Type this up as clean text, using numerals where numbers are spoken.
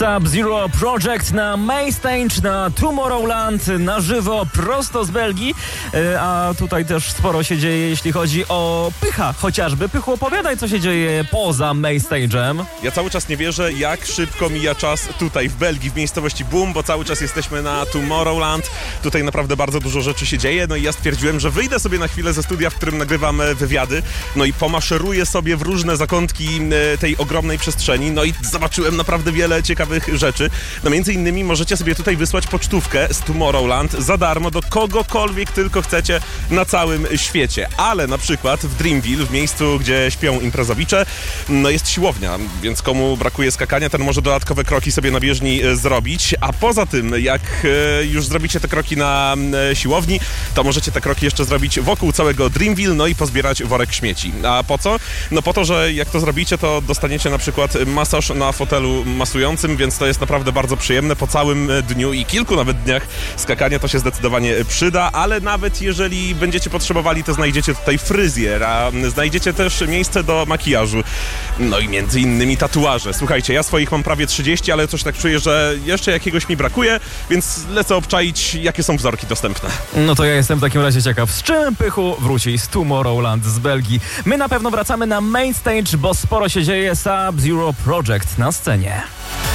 Sub-Zero Project na Mainstage, na Tomorrowland, na żywo, prosto z Belgii. A tutaj też sporo się dzieje, jeśli chodzi o Pycha chociażby. Pychu, opowiadaj, co się dzieje poza Mainstage'em. Ja cały czas nie wierzę, jak szybko mija czas tutaj w Belgii, w miejscowości Boom, bo cały czas jesteśmy na Tomorrowland. Tutaj naprawdę bardzo dużo rzeczy się dzieje. No i ja stwierdziłem, że wyjdę sobie na chwilę ze studia, w którym nagrywam wywiady. No i pomaszeruję sobie w różne zakątki tej ogromnej przestrzeni. No i zobaczyłem naprawdę wiele ciekawych rzeczy. No między innymi możecie sobie tutaj wysłać pocztówkę z Tomorrowland za darmo do kogokolwiek tylko chcecie na całym świecie. Ale na przykład w Dreamville, w miejscu, gdzie śpią imprezowicze, no jest siłownia, więc komu brakuje skakania, ten może dodatkowe kroki sobie na bieżni zrobić. A poza tym, jak już zrobicie te kroki na siłowni, to możecie te kroki jeszcze zrobić wokół całego Dreamville, no i pozbierać worek śmieci. A po co? No po to, że jak to zrobicie, to dostaniecie na przykład masaż na fotelu masującym, więc to jest naprawdę bardzo przyjemne po całym dniu i kilku nawet dniach skakania to się zdecydowanie przyda, ale nawet jeżeli będziecie potrzebowali, to znajdziecie tutaj fryzjer, a znajdziecie też miejsce do makijażu, no i między innymi tatuaże. Słuchajcie, ja swoich mam prawie 30, ale coś tak czuję, że jeszcze jakiegoś mi brakuje, więc lecę obczaić, jakie są wzorki dostępne. No to ja jestem w takim razie ciekaw, z czym Pychu wróci z Tomorrowland z Belgii. My na pewno wracamy na Mainstage, bo sporo się dzieje. Sub-Zero Project na scenie.